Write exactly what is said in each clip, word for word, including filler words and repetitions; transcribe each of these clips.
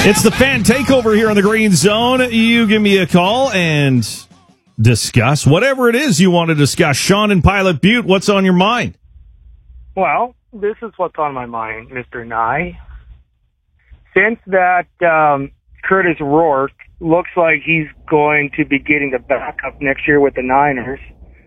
It's the Fan Takeover here on the Green Zone. You give me a call and discuss whatever it is you want to discuss. Sean in Pilot Butte, what's on your mind? Well, this is what's on my mind, Mister Nye. Since that um, Curtis Rourke looks like he's going to be getting the backup next year with the Niners,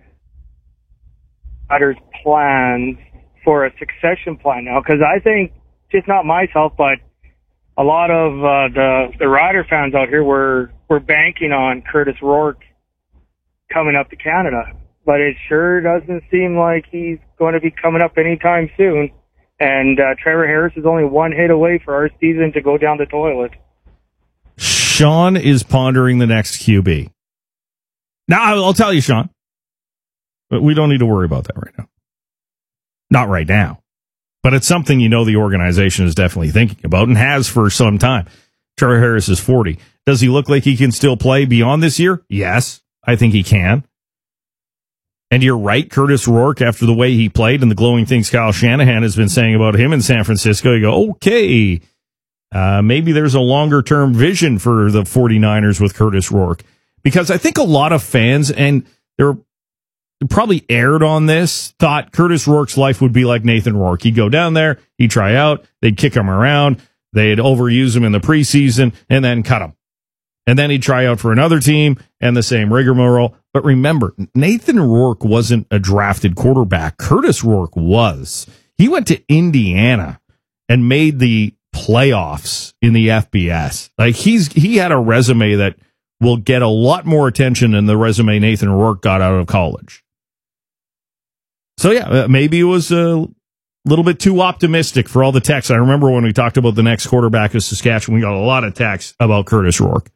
Riders plans for a succession plan now, because I think, just not myself, but a lot of uh, the the Rider fans out here were were banking on Curtis Rourke coming up to Canada, but it sure doesn't seem like he's going to be coming up anytime soon. And uh, Trevor Harris is only one hit away for our season to go down the toilet. Sean is pondering the next Q B. Now, I'll tell you, Sean, but we don't need to worry about that right now. Not right now. But it's something you know the organization is definitely thinking about and has for some time. Trevor Harris is forty. Does he look like he can still play beyond this year? Yes, I think he can. And you're right, Curtis Rourke, after the way he played and the glowing things Kyle Shanahan has been saying about him in San Francisco, you go, okay, uh, maybe there's a longer-term vision for the 49ers with Curtis Rourke. Because I think a lot of fans, and they're probably aired on this, thought Curtis Rourke's life would be like Nathan Rourke. He'd go down there, he'd try out, they'd kick him around, they'd overuse him in the preseason, and then cut him. And then he'd try out for another team, and the same rigmarole. But remember, Nathan Rourke wasn't a drafted quarterback. Curtis Rourke was. He went to Indiana and made the playoffs in the F B S. Like, he's he had a resume that will get a lot more attention than the resume Nathan Rourke got out of college. So, yeah, maybe it was a little bit too optimistic for all the texts. I remember when we talked about the next quarterback of Saskatchewan, we got a lot of texts about Curtis Rourke.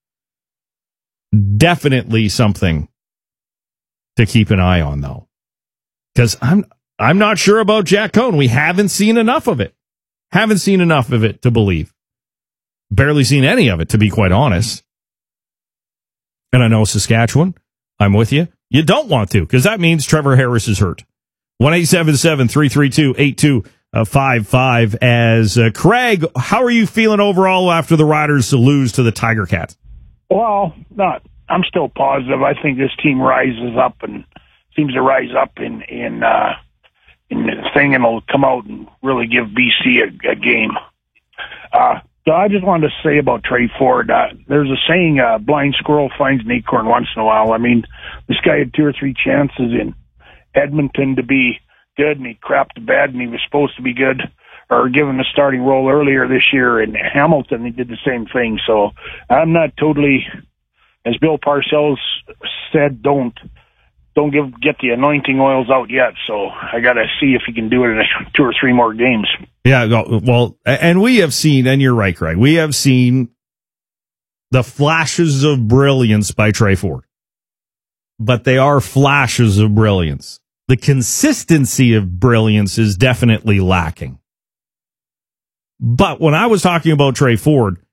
Definitely something to keep an eye on, though. Because I'm, I'm not sure about Jack Cohn. We haven't seen enough of it. Haven't seen enough of it to believe. Barely seen any of it, to be quite honest. And I know Saskatchewan, I'm with you. You don't want to, because that means Trevor Harris is hurt. one eight seven seven, three three two, eight two five five. As uh, Craig, how are you feeling overall after the Riders lose to the Tiger Cats? Well, not. I'm still positive. I think this team rises up and seems to rise up in in uh, in the thing, and will come out and really give B C a, a game. Uh, so I just wanted to say about Trey Ford. Uh, there's a saying: uh, "Blind squirrel finds an acorn once in a while." I mean, this guy had two or three chances in Edmonton to be good, and he crapped the bed, and he was supposed to be good, or given the starting role earlier this year in Hamilton. He did the same thing. So I'm not totally, as Bill Parcells said, don't don't give get the anointing oils out yet. So I got to see if he can do it in two or three more games. Yeah, well, and we have seen, and you're right, Craig, we have seen the flashes of brilliance by Trey Ford. But they are flashes of brilliance. The consistency of brilliance is definitely lacking. But when I was talking about Trey Ford,